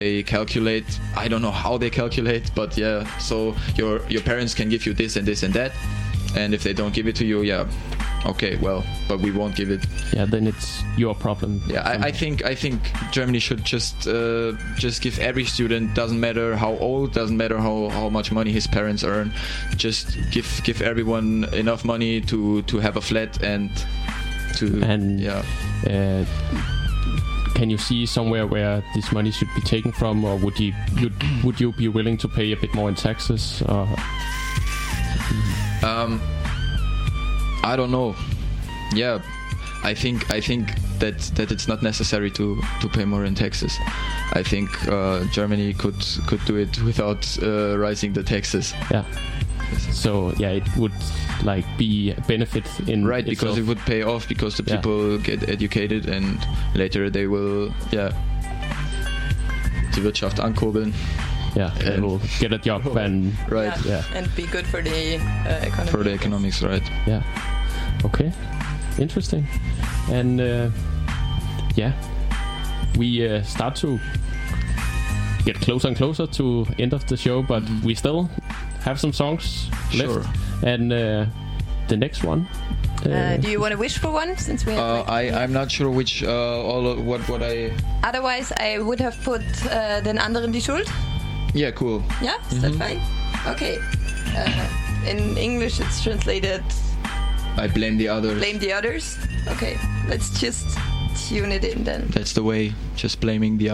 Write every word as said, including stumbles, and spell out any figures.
They calculate. I don't know how they calculate, but yeah. So your your parents can give you this and this and that, and if they don't give it to you, yeah, okay, well, but we won't give it. Yeah, then it's your problem. Yeah, I, I think I think Germany should just uh, just give every student, doesn't matter how old, doesn't matter how, how much money his parents earn, just give give everyone enough money to, to have a flat and to and yeah. Uh, can you see somewhere where this money should be taken from, or would you would, would you be willing to pay a bit more in taxes? Or? Um, I don't know. Yeah, I think I think that that it's not necessary to, to pay more in taxes. I think uh, Germany could could do it without uh, raising the taxes. Yeah. So yeah, it would like be a benefit in right because itself. It would pay off because the people yeah. get educated and later they will yeah die Wirtschaft ankurbeln. Yeah, they will get a job and right yeah, yeah. and be good for the uh, economy. For the economics, right? Yeah. Okay. Interesting. And uh, yeah, we uh, start to get closer and closer to end of the show, but mm-hmm. we still have some songs left. Sure. And uh, the next one. Uh, uh, do you want to wish for one? Since we. Have uh, like I I'm not sure which uh, all of what what I. Otherwise, I would have put uh, Den anderen die Schuld. Yeah, cool. Yeah, is mm-hmm. that fine? Okay. Uh, in English, it's translated. I blame the others. Blame the others. Okay, let's just tune it in then. That's the way. Just blaming the